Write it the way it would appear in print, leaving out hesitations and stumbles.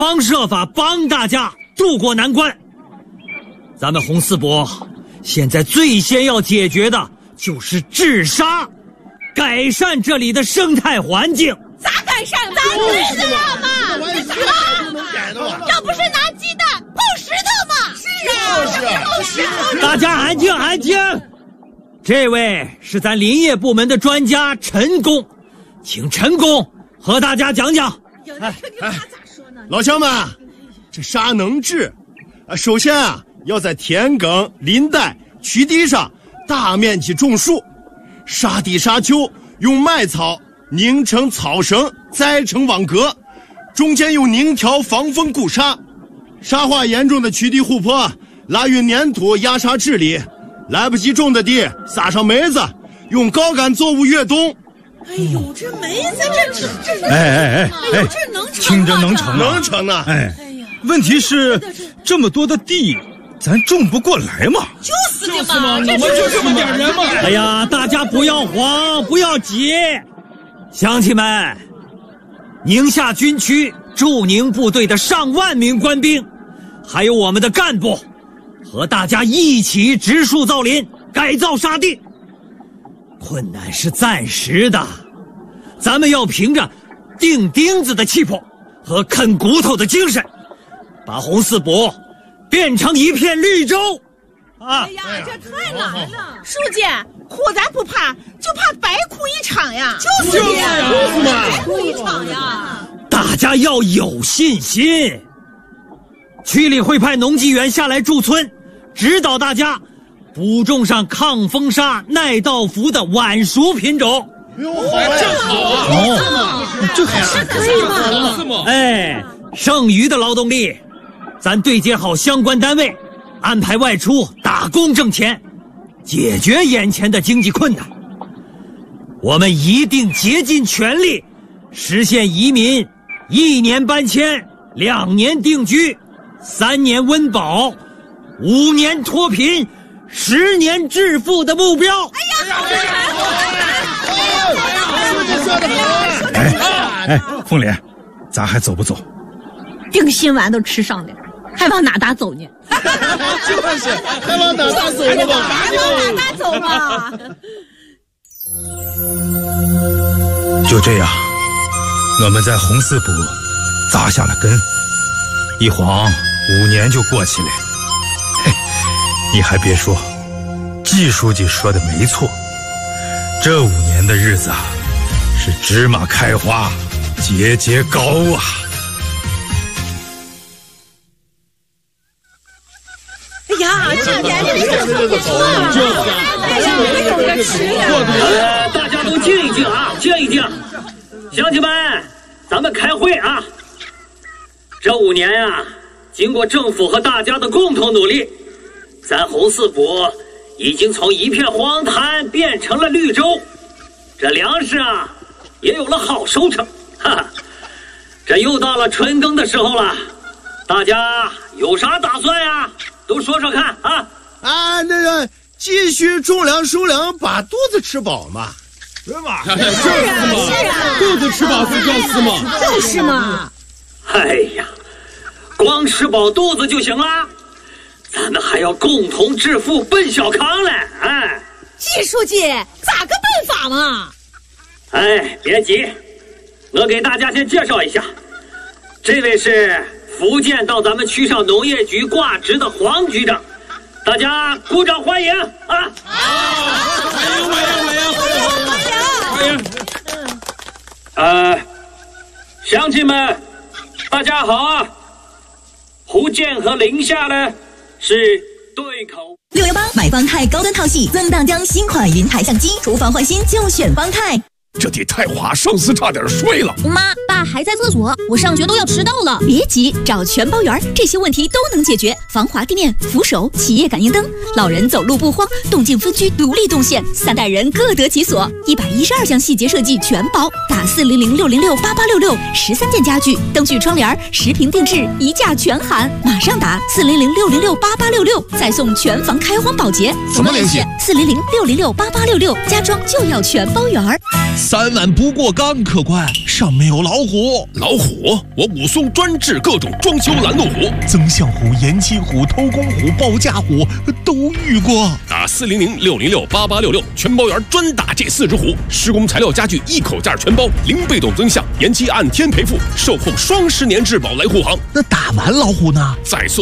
设法帮大家渡过难关。咱们红四伯现在最先要解决的就是治沙，改善这里的生态环境。 咋改善？咱知道吗？这不是拿鸡蛋碰石头吗？是啊， 大家安静安静。这位是咱林业部门的专家陈工，请陈工和大家讲讲。 老乡们，这沙能治，首先要在田埂、林带、渠堤上大面积种树，沙地沙丘用麦草拧成草绳，栽成网格，中间用拧条防风固沙。沙化严重的渠堤护坡，拉运粘土压沙治理。来不及种的地，撒上梅子，用高杆作物越冬。 哎呦，这梅子这这能成？听着能成啊， 能成啊！ 问题是这么多的地，咱种不过来嘛？ 就是嘛， 我们就这么点人嘛！ 哎呀，大家不要慌，不要急。乡亲们，宁夏军区驻宁部队的上万名官兵，还有我们的干部，和大家一起植树造林，改造沙地。困难是暂时的，咱们要凭着钉钉子的气魄和啃骨头的精神，把红四伯变成一片绿洲。 哎呀，这太难了！书记，苦咱不怕，就怕白哭一场呀！就是呀，白哭一场呀！ 大家要有信心。区里会派农技员下来驻村，指导大家补种上抗风沙、耐稻伏的晚熟品种。 正好啊！这还是可以吗？ 剩余的劳动力，咱对接好相关单位，安排外出打工挣钱，解决眼前的经济困难。我们一定竭尽全力，实现移民1年搬迁、2年定居、3年温饱、5年脱贫、10年致富的目标。 凤莲，咱还走不走？ 定心丸都吃上了，还往哪打走呢？ 就是还往哪打走呢吧？ 还往哪打走吧？ 就这样，我们在红四堡扎下了根，一晃5年就过去了。嘿，你还别说，季书记说的没错，这5年的日子啊，是芝麻开花，节节高啊！ 哎呀，这年龄这不错啊！哎呀，有着吃呀！ 大家都静一静啊，静一静。乡亲们，咱们开会啊！这5年呀，经过政府和大家的共同努力，咱红四堡已经从一片荒滩变成了绿洲，这粮食啊也有了好收成。哈哈，这又到了春耕的时候了，大家有啥打算呀？都说说看啊！ 那个继续种粮收粮，把肚子吃饱嘛，对吧？ 是啊， 肚子吃饱睡觉死嘛， 就是嘛。 哎呀，光吃饱肚子就行了，咱们还要共同致富奔小康嘞！ 季书记，咋个办法嘛？ 别急，我给大家先介绍一下，这位是福建到咱们区上农业局挂职的黄局长，大家鼓掌欢迎啊！欢迎！乡亲们，大家好啊！福建和宁夏呢是对口。 618买方太高端套系，增大疆新款云台相机，厨房换新就选方太。 这得太滑，上司差点睡了。 妈，爸还在厕所，我上学都要迟到了。别急，找全包园，这些问题都能解决。防滑地面、扶手、企业感应灯，老人走路不慌，动静分区独立动线，3代人各得其所。112项细节设计全包，打400-606-8866，13件家具、灯具、窗帘，10平定制，一价全含。马上打400-606-8866，再送全房开荒保洁。 怎么联系？ 400-606-8866，家装就要全包园。 3万不过岗，客官，上面有老虎。 老虎，我武松专治各种装修拦路虎， 增项虎、延期虎、偷工虎、报价虎都遇过。 打400-606-8866，全包员专打这4只虎。施工材料家具1口价全包，0被动增项，延期按天赔付，售后双10年质保来护航。 那打完老虎呢？ 再送